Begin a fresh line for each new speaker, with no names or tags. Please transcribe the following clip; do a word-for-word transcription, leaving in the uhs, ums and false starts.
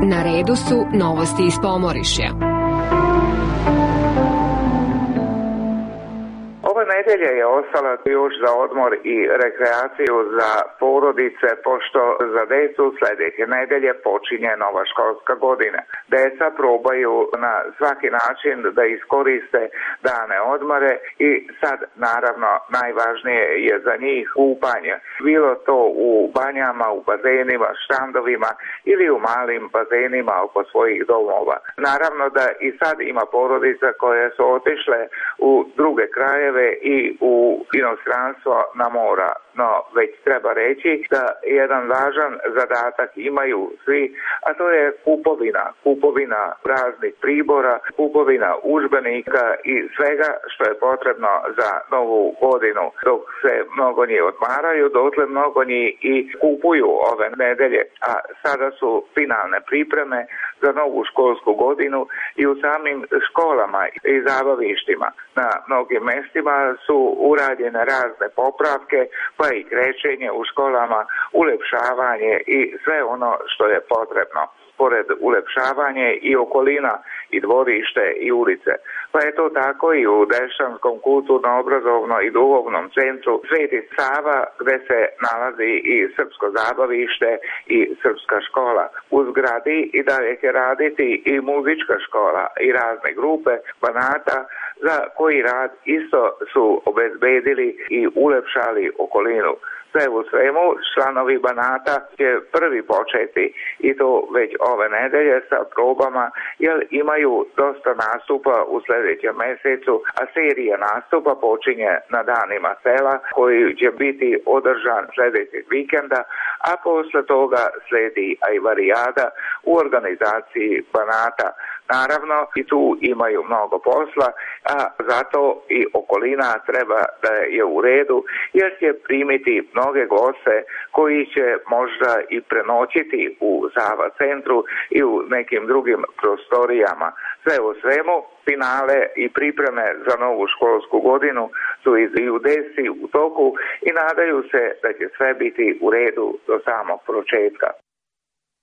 Na redu su novosti iz Pomorišja.
Ova nedjelja je ostala još za odmor i rekreaciju za porodice, pošto za decu sljedeće nedjelje počinje nova školska godina. Deca probaju na svaki način da iskoriste dane odmore i sad naravno najvažnije je za njih kupanje. Bilo to u banjama, u bazenima, štandovima ili u malim bazenima oko svojih domova. Naravno da i sad ima porodica koje su otišle u druge krajeve i u inostranstvo na mora. No, već treba reći da jedan važan zadatak imaju svi, a to je kupovina. Kupovina raznih pribora, kupovina udžbenika i svega što je potrebno za novu godinu. Dok se mnogo njih odmaraju, dotle mnogo njih i kupuju ove nedelje. A sada su finalne pripreme za novu školsku godinu i u samim školama i zabavištima. Na mnogim mjestima su urađene razne popravke, pa i krećenje u školama, ulepšavanje i sve ono što je potrebno. Pored ulepšavanje i okolina i dvorište i ulice. Pa je to tako i u Dešanskom kulturno-obrazovno i duhovnom centru Sveti Sava, gdje se nalazi i srpsko zabavište i srpska škola. U zgradi i dalje će raditi i muzička škola i razne grupe Banata, za koji rad isto su obezbedili i ulepšali okolinu. Sve u svemu, članovi Banata će prvi početi i to već ove nedelje sa probama, jer imaju dosta nastupa u sljedećem mjesecu, a serija nastupa počinje na danima sela koji će biti održan sljedećeg vikenda, a posle toga slijedi i varijada u organizaciji Banata. Naravno, i tu imaju mnogo posla, a zato i okolina treba da je u redu, jer će primiti mnoge goste koji će možda i prenoćiti u Sava centru i u nekim drugim prostorijama. Sve u svemu, finale i pripreme za novu školsku godinu su i u desi u toku i nadaju se da će sve biti u redu do samog početka.